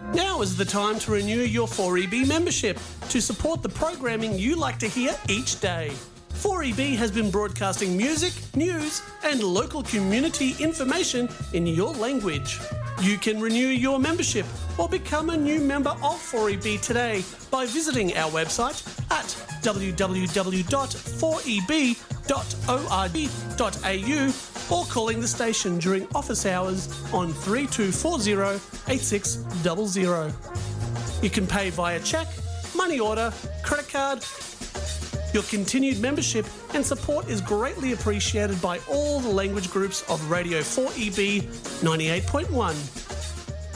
Now is the time to renew your 4EB membership to support the programming you like to hear each day. 4EB has been broadcasting music, news and local community information in your language. You can renew your membership or become a new member of 4EB today by visiting our website at www.4eb.org.au or calling the station during office hours on 3240 8600. You can pay via cheque, money order, credit card. Your continued membership and support is greatly appreciated by all the language groups of Radio 4EB 98.1.